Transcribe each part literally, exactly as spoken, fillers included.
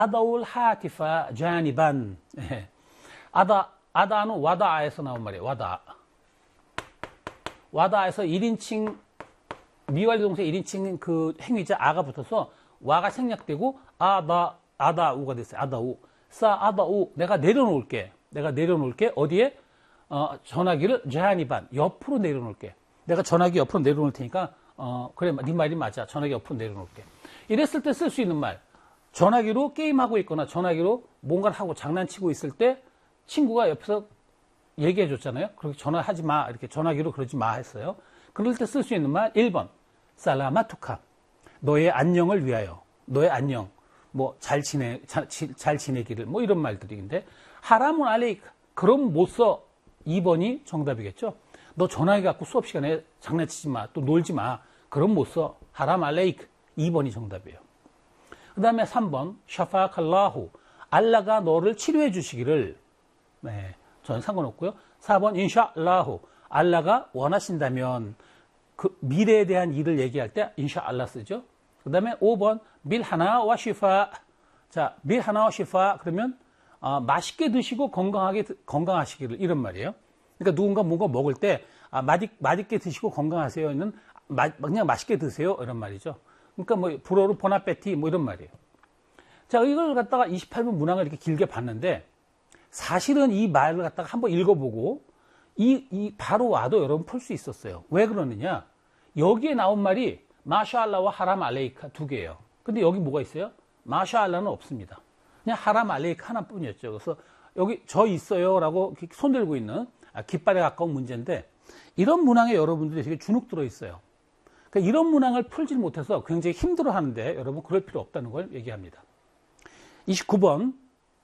아다울 하티파 자니반. 아다, 아다는 와다에서 나온 말이에요. 와다. 와다에서 일 인칭, 미완료 동사 일 인칭 그 행위자 아가 붙어서 와가 생략되고 아다, 아다우가 됐어요. 아다우. 싸, 아다우. 내가 내려놓을게. 내가 내려놓을게. 어디에? 어, 전화기를 자니반. 옆으로 내려놓을게. 내가 전화기 옆으로 내려놓을 테니까, 어, 그래, 네 말이 맞아. 전화기 옆으로 내려놓을게. 이랬을 때 쓸 수 있는 말. 전화기로 게임하고 있거나 전화기로 뭔가를 하고 장난치고 있을 때 친구가 옆에서 얘기해 줬잖아요. 그렇게 전화하지 마. 이렇게 전화기로 그러지 마 했어요. 그럴 때 쓸 수 있는 말 일 번. 살라마투카. 너의 안녕을 위하여. 너의 안녕. 뭐 잘 지내 잘, 잘 지내기를 뭐 이런 말들인데 하라문 알레이크. 그럼 못 써. 이 번이 정답이겠죠. 너 전화기 갖고 수업 시간에 장난치지 마. 또 놀지 마. 그럼 못 써. 하람 알레이크. 이 번이 정답이에요. 그 다음에 삼 번. 샤파칼라후. 알라가 너를 치료해 주시기를. 네, 저는 상관없고요. 사 번. 인샤알라후. 알라가 원하신다면 그 미래에 대한 일을 얘기할 때 인샤알라 쓰죠. 그 다음에 오 번. 밀하나와 시파. 자, 밀하나와 시파. 그러면 어, 맛있게 드시고 건강하게 건강하시기를 이런 말이에요. 그러니까 누군가 뭔가 먹을 때 아, 맛있, 맛있게 드시고 건강하세요는 마, 그냥 맛있게 드세요 이런 말이죠. 그러니까 뭐 불어로 보나페티 뭐 이런 말이에요. 자, 이걸 갖다가 이십팔 번 문항을 이렇게 길게 봤는데 사실은 이 말을 갖다가 한번 읽어보고 이, 이 바로 와도 여러분 풀 수 있었어요. 왜 그러느냐? 여기에 나온 말이 마샤알라와 하람 알레이카 두 개예요. 근데 여기 뭐가 있어요? 마샤알라는 없습니다. 그냥 하람 알레이카 하나뿐이었죠. 그래서 여기 저 있어요 라고 손 들고 있는 깃발에 가까운 문제인데 이런 문항에 여러분들이 되게 주눅 들어 있어요. 그러니까 이런 문항을 풀지 못해서 굉장히 힘들어 하는데 여러분 그럴 필요 없다는 걸 얘기합니다. 이십구 번.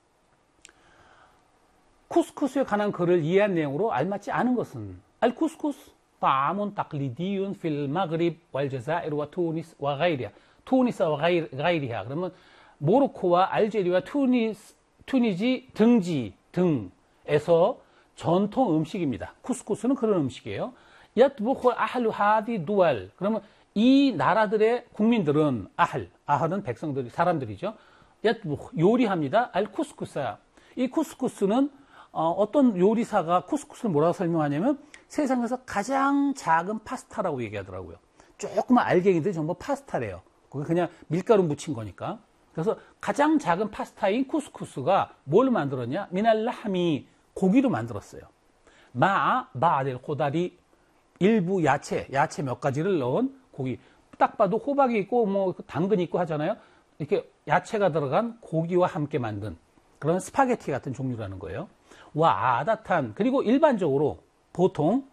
쿠스쿠스에 관한 글을 이해한 내용으로 알맞지 않은 것은 알 쿠스쿠스 طعام تقليدي في المغرب والجزائر وتونس وغيرها. 투니스와 가이리하. 그러면 모로코와 알제리와 투니스, 투니지 등지 등에서 전통 음식입니다. 쿠스쿠스는 그런 음식이에요. 야트부호 아할루 하디 두알. 그러면 이 나라들의 국민들은 아할, 아할은 백성들이 사람들이죠. 야트부호 요리합니다. 알 쿠스쿠스야. 이 쿠스쿠스는 어, 어떤 요리사가 쿠스쿠스를 뭐라고 설명하냐면 세상에서 가장 작은 파스타라고 얘기하더라고요. 조그만 알갱이들이 전부 파스타래요. 그게 그냥 밀가루 묻힌 거니까. 그래서 가장 작은 파스타인 쿠스쿠스가 뭘 만들었냐? 미날라함이 고기로 만들었어요. 마, 바델, 고다리, 일부 야채, 야채 몇 가지를 넣은 고기. 딱 봐도 호박이 있고 뭐 당근 있고 하잖아요. 이렇게 야채가 들어간 고기와 함께 만든 그런 스파게티 같은 종류라는 거예요. 와 아다탄. 그리고 일반적으로 보통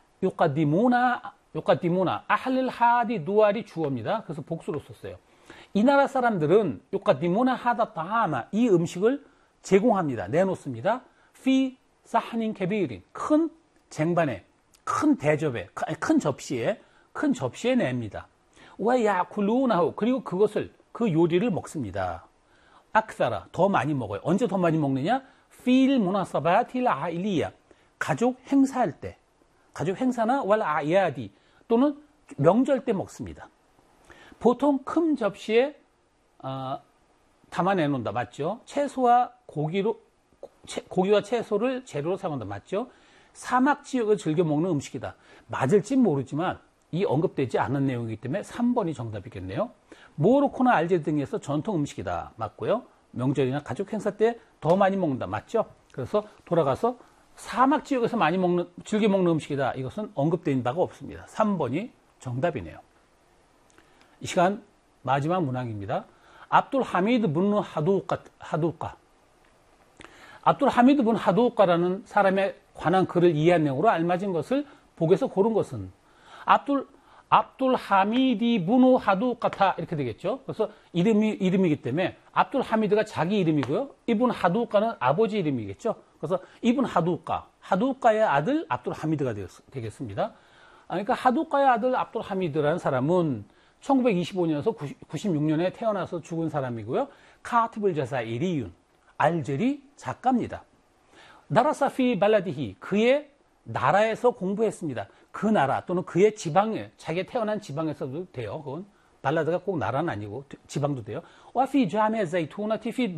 요까디모나 요까디모나 아할릴 하디 누알이 주어입니다. 그래서 복수로 썼어요. 이 나라 사람들은 요까디모나 하다 타하마 이 음식을 제공합니다. 내놓습니다. 피 사하닌 케비린 큰 쟁반에 큰 대접에 큰 접시에 큰 접시에 냅니다. 와 야쿨루나호 그리고 그것을 그 요리를 먹습니다. 악사라 더 많이 먹어요. 언제 더 많이 먹느냐? 필 무나사바틸 아일리야 가족 행사할 때 가족 행사나 왈 아야디 또는 명절 때 먹습니다. 보통 큰 접시에 어, 담아내 놓는다. 맞죠? 채소와 고기로 채, 고기와 채소를 재료로 사용한다. 맞죠? 사막 지역을 즐겨 먹는 음식이다. 맞을지 모르지만 이 언급되지 않은 내용이기 때문에 삼 번이 정답이겠네요. 모로코나 알제리 등에서 전통 음식이다. 맞고요. 명절이나 가족 행사 때 더 많이 먹는다. 맞죠? 그래서 돌아가서 사막 지역에서 많이 먹는, 즐겨 먹는 음식이다. 이것은 언급된 바가 없습니다. 삼 번이 정답이네요. 이 시간 마지막 문항입니다. 압둘 하미드 분 하두까, 하두까. 압둘 하미드 분 하두까라는 사람에 관한 글을 이해한 내용으로 알맞은 것을 복에서 고른 것은 압둘 압둘 하미디 부누 하두까타 이렇게 되겠죠. 그래서 이름이 이름이기 때문에 압둘 하미드가 자기 이름이고요. 이분 하두까는 아버지 이름이겠죠. 그래서 이분 하두까 하두까의 아들 압둘 하미드가 되겠습니다. 그러니까 하두까의 아들 압둘 하미드라는 사람은 천구백이십오 년에서 구십육 년에 태어나서 죽은 사람이고요. 카티블 자사 이리윤 알제리 작가입니다. 나라사피 발라디히 그의 나라에서 공부했습니다. 그 나라 또는 그의 지방에 자기가 태어난 지방에서도 돼요. 그건 발라드가 꼭 나라는 아니고 지방도 돼요. 와피 자메 자이투나티 피